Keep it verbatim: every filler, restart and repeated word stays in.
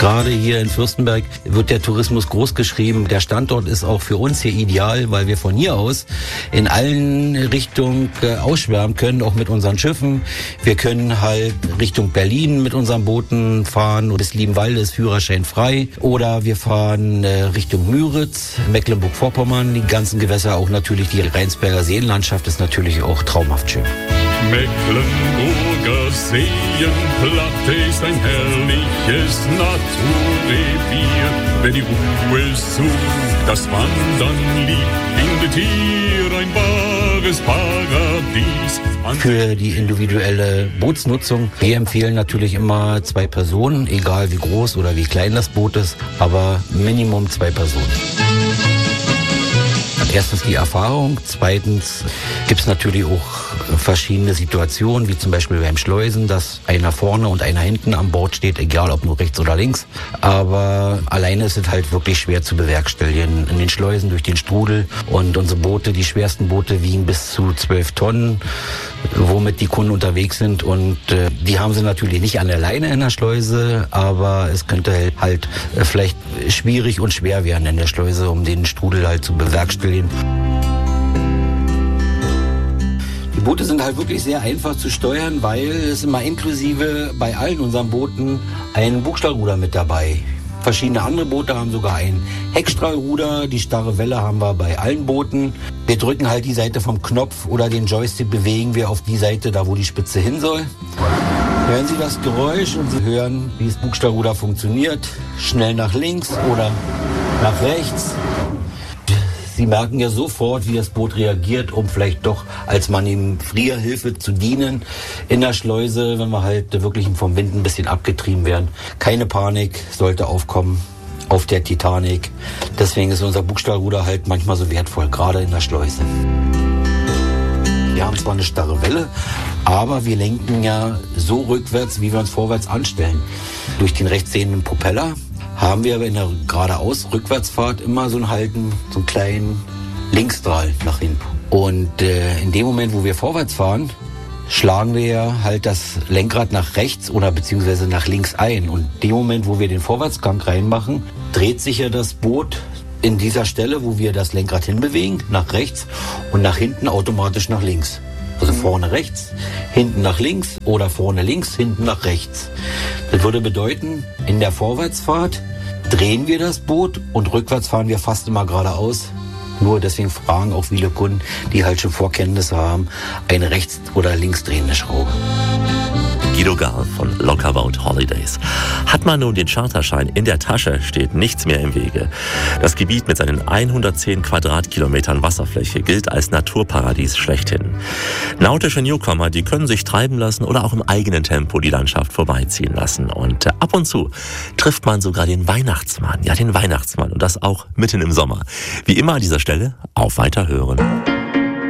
Gerade hier in Fürstenberg wird der Tourismus groß geschrieben. Der Standort ist auch für uns hier ideal, weil wir von hier aus in allen Richtungen ausschwärmen können, auch mit unseren Schiffen. Wir können halt Richtung Berlin mit unseren Booten fahren. Bis Liebenwalde ist Führerschein frei. Oder wir fahren Richtung Müritz, Mecklenburg-Vorpommern. Die ganzen Gewässer, auch natürlich die Rheinsberger Seenlandschaft ist natürlich auch traumhaft schön. Mecklenburger Seenplatte ist ein herrliches Naturrevier. Wer die Ruhe sucht, das Wandern liebt, findet hier ein wahres Paradies. Für die individuelle Bootsnutzung, wir empfehlen natürlich immer zwei Personen, egal wie groß oder wie klein das Boot ist, aber Minimum zwei Personen. Erstens die Erfahrung, zweitens gibt es natürlich auch verschiedene Situationen, wie zum Beispiel beim Schleusen, dass einer vorne und einer hinten an Bord steht, egal ob nur rechts oder links. Aber alleine ist es halt wirklich schwer zu bewerkstelligen. In den Schleusen durch den Strudel und unsere Boote, die schwersten Boote wiegen bis zu zwölf Tonnen, womit die Kunden unterwegs sind. Und äh, die haben sie natürlich nicht an der Leine in der Schleuse, aber es könnte halt äh, vielleicht schwierig und schwer werden in der Schleuse, um den Strudel halt zu bewerkstelligen. Die Boote sind halt wirklich sehr einfach zu steuern, weil es immer inklusive bei allen unseren Booten ein Bugstrahlruder mit dabei. Verschiedene andere Boote haben sogar ein Heckstrahlruder. Die starre Welle haben wir bei allen Booten. Wir drücken halt die Seite vom Knopf oder den Joystick bewegen wir auf die Seite, da wo die Spitze hin soll. Hören Sie das Geräusch und Sie hören, wie das Bugstrahlruder funktioniert. Schnell nach links oder nach rechts. Sie merken ja sofort, wie das Boot reagiert, um vielleicht doch als Manövrierhilfe zu dienen in der Schleuse, wenn wir halt wirklich vom Wind ein bisschen abgetrieben werden. Keine Panik sollte aufkommen auf der Titanic. Deswegen ist unser Bugstrahlruder halt manchmal so wertvoll, gerade in der Schleuse. Wir haben zwar eine starre Welle, aber wir lenken ja so rückwärts, wie wir uns vorwärts anstellen. Durch den rechtsdrehenden Propeller haben wir aber in der geradeaus Rückwärtsfahrt immer so einen Halten, so einen kleinen Linksstrahl nach hinten. Und äh, in dem Moment, wo wir vorwärts fahren, schlagen wir halt das Lenkrad nach rechts oder beziehungsweise nach links ein. Und in dem Moment, wo wir den Vorwärtsgang reinmachen, dreht sich ja das Boot in dieser Stelle, wo wir das Lenkrad hinbewegen, nach rechts und nach hinten automatisch nach links. Also vorne rechts, hinten nach links oder vorne links, hinten nach rechts. Das würde bedeuten, in der Vorwärtsfahrt drehen wir das Boot und rückwärts fahren wir fast immer geradeaus. Nur deswegen fragen auch viele Kunden, die halt schon Vorkenntnisse haben, eine rechts- oder linksdrehende Schraube. Guido Gahl von Lockerboat Holidays. Hat man nun den Charterschein in der Tasche, steht nichts mehr im Wege. Das Gebiet mit seinen hundertzehn Quadratkilometern Wasserfläche gilt als Naturparadies schlechthin. Nautische Newcomer, die können sich treiben lassen oder auch im eigenen Tempo die Landschaft vorbeiziehen lassen. Und ab und zu trifft man sogar den Weihnachtsmann. Ja, den Weihnachtsmann. Und das auch mitten im Sommer. Wie immer an dieser Stelle, auf Weiterhören.